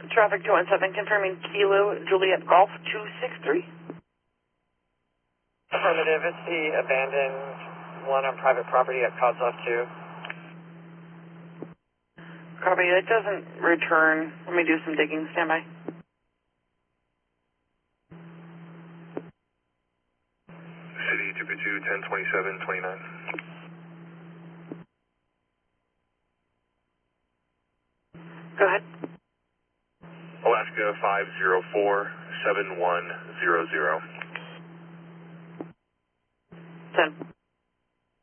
Traffic 217 confirming Kilo Juliet Golf 263. Affirmative, it's the abandoned one on private property at Kozlov 2. Copy, it doesn't return. Let me do some digging. Stand by. City 222 1027 29. Go ahead. Alaska 504 7100. 10.